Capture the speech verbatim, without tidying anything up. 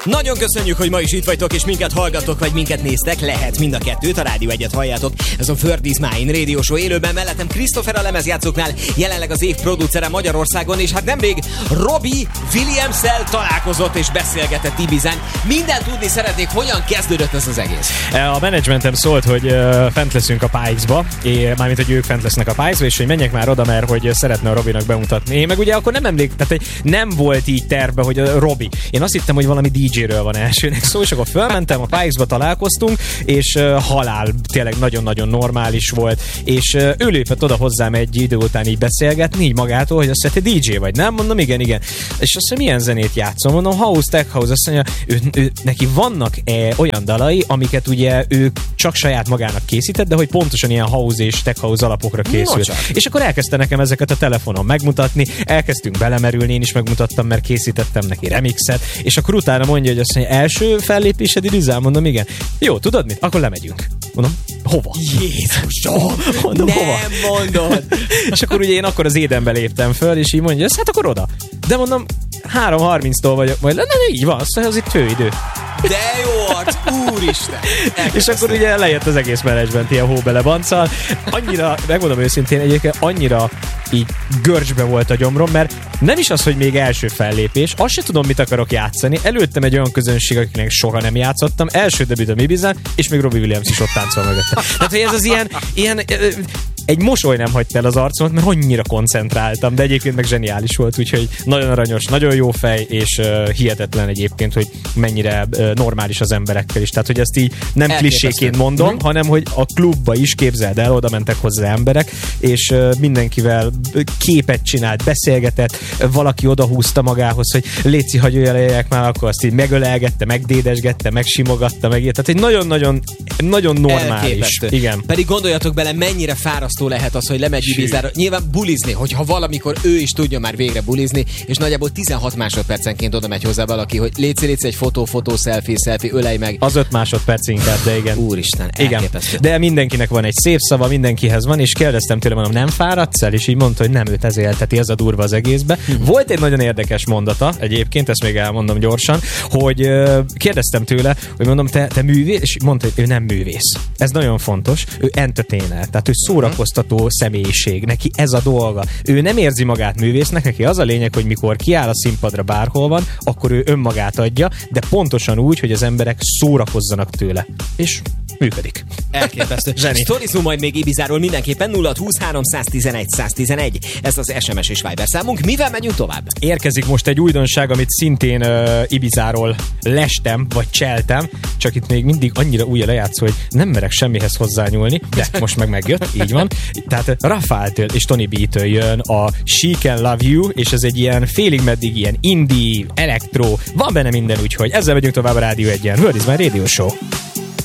Nagyon köszönjük, hogy ma is itt vagytok, és minket hallgattok, vagy minket néztek. Lehet mind a kettőt, a Rádió egyet halljátok. Ez a Word is Mine Radio Show élőben, mellettem Christopher a lemezjátszóknál, jelenleg az év producere Magyarországon, és hát nemrég Robbie Williams-szel találkozott és beszélgetett Ibizán. Minden tudni szeretnék, hogyan kezdődött ez az egész. A menedzsmentem szólt, hogy uh, fent leszünk a Pikes-ba, és mármint, hogy ők fent lesznek a Pikes-ba, és hogy menjek már oda, mert hogy szeretne a Robinak bemutatni. Én meg ugye akkor nem emlék, tehát nem volt így terve, hogy a Robi. Én azt hittem, hogy valami dé dzséről van elsőnek szó, és akkor fölmentem, a Pikes-ba találkoztunk, és uh, halál, tényleg nagyon-nagyon normális volt, és uh, ő lépett oda hozzám egy idő után így beszélgetni, így magától, hogy azt mondja, te dé dzsé vagy, nem? Mondom, igen, igen. És azt mondja, milyen zenét játszom? Mondom, house, tech house. Azt mondja, ő, ő, neki vannak e, olyan dalai, amiket ugye ő csak saját magának készített, de hogy pontosan ilyen house és tech house alapokra készült. No, és akkor elkezdte nekem ezeket a telefonon megmutatni, elkezdtünk belemerülni, én is megmutattam, mert készítettem neki remixet, és akkor utána mondja, hogy azt mondja, első fellépésed Ibizán? Mondom, igen. Jó, tudod mit? Akkor lemegyünk. Mondom, hova? Jézusom! Mondom, nem hova? mondod! És akkor ugye én akkor az Édenbe léptem föl, és így mondja, hát akkor oda. De mondom, három harminctól vagyok, majd ne, ne, így van, azt mondja, az itt főidő. De jó arc, úristen! És akkor ugye lejött az egész menedzsment ilyen hóbelebanccal. Annyira, megmondom őszintén, egyébként annyira így görcsbe volt a gyomrom, mert nem is az, hogy még első fellépés, azt se tudom, mit akarok játszani. Előttem egy olyan közönség, akiknek soha nem játszottam, első debütöm Ibizán, és még Robbie Williams is ott táncol mögötte. Tehát, hogy ez az ilyen, ilyen egy mosoly nem hagyta el az arcomat, mert annyira koncentráltam, de egyébként meg zseniális volt, úgyhogy nagyon aranyos, nagyon jó fej, és uh, hihetetlen egyébként, hogy mennyire uh, normális az emberekkel is. Tehát, hogy ezt így nem kliséként mondom, mm-hmm. hanem, hogy a klubba is, képzeld el, oda mentek hozzá emberek, és uh, mindenkivel képet csinált, beszélgetett, valaki odahúzta magához, hogy léci, hagyj öleljek már, akkor azt így megölelgette, megdédesgette, megsimogatta, meg ilyen. Tehát egy nagyon-nagyon nagyon normális. Elképesztő. Igen. Pedig gondoljatok bele, mennyire fárasztó lehet az, hogy lemegy Ibizára. Nyilván bulizni, hogyha valamikor ő is tudja már végre bulizni, és nagyjából tizenhat másodpercenként oda megy hozzá valaki, hogy léci, léci, egy fotó, fotó, selfie, selfie, ölej meg. Az öt másodperc inkább, de igen. Úristen, elképesztő. Igen. De mindenkinek van egy szép szava, mindenkihez van, és kérdeztem tőle, mondom, nem fáradsz el? És így mondta, hogy nem, őt ez élteti, ez a durva az egészbe. Mm-hmm. Volt egy nagyon érdekes mondata, egyébként, ezt még elmondom gyorsan, hogy uh, kérdeztem tőle, hogy mondom, te, te művész, és mondta, hogy ő nem művész. Ez nagyon fontos. Ő entertainer, tehát ő szórakoztató személyiség. Neki ez a dolga. Ő nem érzi magát művésznek, neki az a lényeg, hogy mikor kiáll a színpadra bárhol van, akkor ő önmagát adja, de pontosan úgy, hogy az emberek szórakozzanak tőle. És működik. Elképesztő. Sztorizunk majd még Ibizáról mindenképpen nulla húsz háromszáztizenegy száztizenegy. Ez az es em es és Viber számunk. Mivel megyünk tovább? Érkezik most egy újdonság, amit szintén uh, Ibizáról lestem, vagy cseltem, csak itt még mindig annyira újra lejátszó, hogy nem merek semmihez hozzányúlni, de most meg megjött, így van. Tehát Rafáltől és Tony B-től jön a She Can Love You, és ez egy ilyen félig meddig ilyen indie, elektro, van benne minden, úgyhogy ezzel megyünk tovább a Rádió egyen. Word is my Radio Show.